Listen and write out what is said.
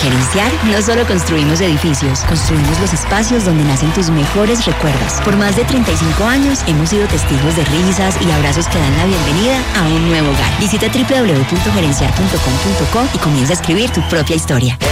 Gerenciar no solo construimos edificios, construimos los espacios donde nacen tus mejores recuerdos. Por más de 35 años hemos sido testigos de risas y abrazos que dan la bienvenida a un nuevo hogar. Visita www.gerenciar.com.co y comienza a escribir tu propia historia.